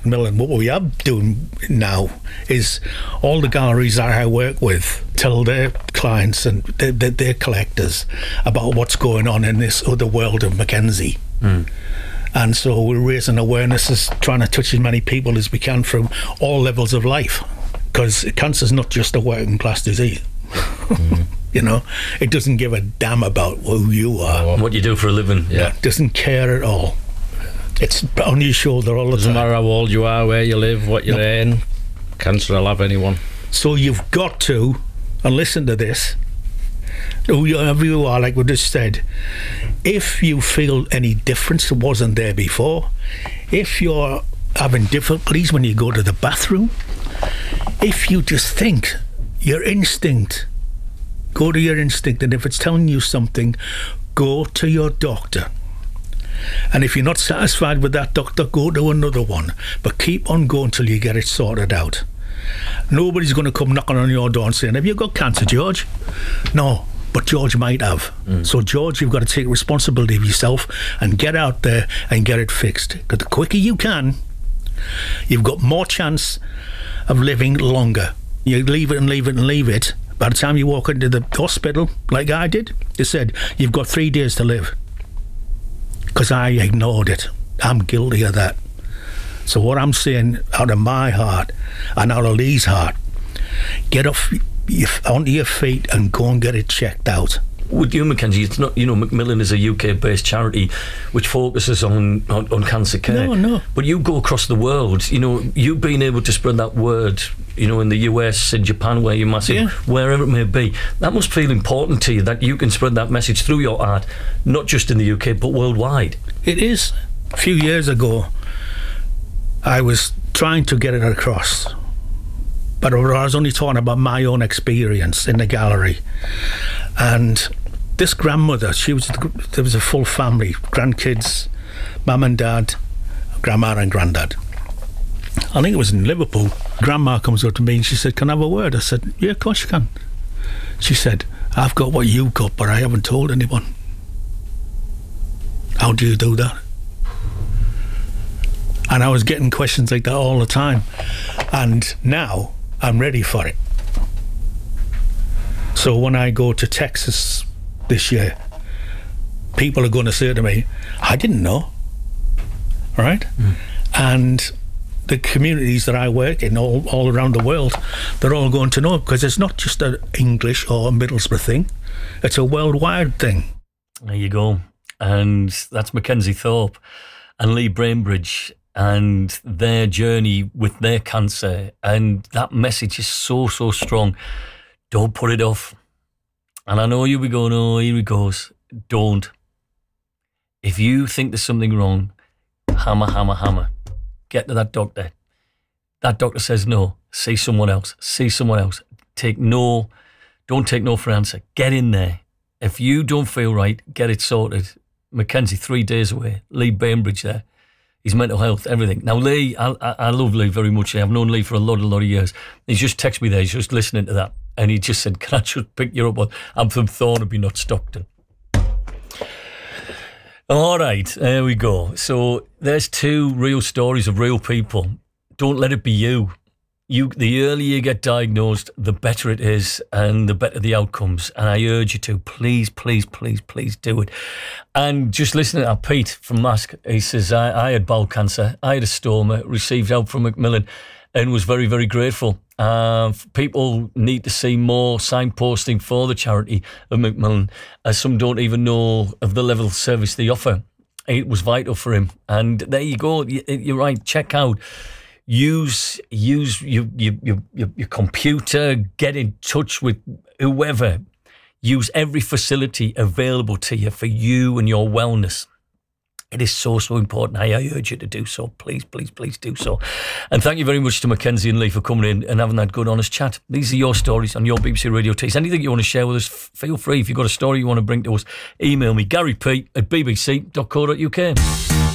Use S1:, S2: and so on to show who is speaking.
S1: Macmillan, what we are doing now is all the galleries that I work with tell their clients and their collectors about what's going on in this other world of Mackenzie. And so we're raising awareness, is trying to touch as many people as we can from all levels of life, because cancer's not just a working class disease. You know, it doesn't give a damn about who you are,
S2: what you do for a living.
S1: It doesn't care at all. It's on your shoulder all the time.
S3: Doesn't matter how old you are, where you live, what you're in. Cancer will have anyone.
S1: So you've got to, and listen to this, whoever you are, like we just said, if you feel any difference that wasn't there before, if you're having difficulties when you go to the bathroom, if you just think your instinct, go to your instinct, and if it's telling you something, go to your doctor. And if you're not satisfied with that doctor, go to another one, but keep on going till you get it sorted out. Nobody's going to come knocking on your door and saying, have you got cancer, George? No, but George might have. So George, you've got to take responsibility of yourself and get out there and get it fixed, because the quicker you can, you've got more chance of living longer. You leave it and leave it and leave it, by the time you walk into the hospital like I did, they said you've got 3 days to live, because I ignored it. I'm guilty of that. So what I'm saying out of my heart and out of Lee's heart, get off onto your feet and go and get it checked out.
S2: With you, Mackenzie, it's not, Macmillan is a UK-based charity which focuses on cancer care.
S1: No.
S2: But you go across the world, you've been able to spread that word, in the US, in Japan, where you're massive, wherever it may be. That must feel important to you, that you can spread that message through your art, not just in the UK, but worldwide.
S1: It is. A few years ago, I was trying to get it across, but I was only talking about my own experience in the gallery. And this grandmother, there was a full family, grandkids, mum and dad, grandma and granddad. I think it was in Liverpool. Grandma comes up to me and she said, can I have a word? I said, yeah, of course you can. She said, I've got what you've got, but I haven't told anyone. How do you do that? And I was getting questions like that all the time. And now I'm ready for it. So when I go to Texas this year, people are going to say to me, I didn't know. Right? And the communities that I work in all around the world, they're all going to know, because it's not just an English or a Middlesbrough thing. It's a worldwide thing.
S2: There you go. And that's Mackenzie Thorpe and Lee Bainbridge and their journey with their cancer. And that message is so, so strong. Don't put it off. And I know you'll be going, oh, here he goes. Don't. If you think there's something wrong, hammer, hammer, hammer. Get to that doctor. That doctor says no. See someone else. See someone else. Don't take no for an answer. Get in there. If you don't feel right, get it sorted. Mackenzie, 3 days away. Lee Bainbridge there. His mental health, everything. Now, Lee, I love Lee very much. I've known Lee for a lot of years. He's just texted me there. He's just listening to that. And he just said, can I just pick you up? I'm from Thornaby, not Stockton. All right, there we go. So there's 2 real stories of real people. Don't let it be you. The earlier you get diagnosed, the better it is and the better the outcomes. And I urge you to, please, please, please, please do it. And just listening to Pete from Mask, he says, I had bowel cancer, I had a stoma, received help from Macmillan and was very, very grateful. People need to see more signposting for the charity of Macmillan, as some don't even know of the level of service they offer. It was vital for him. And there you go. You're right. Check out. Use your computer, get in touch with whoever. Use every facility available to you for you and your wellness. It is so, so important. I urge you to do so. Please, please, please do so. And thank you very much to Mackenzie and Lee for coming in and having that good, honest chat. These are your stories on your BBC Radio Taste. Anything you want to share with us, feel free. If you've got a story you want to bring to us, email me, garyp@bbc.co.uk.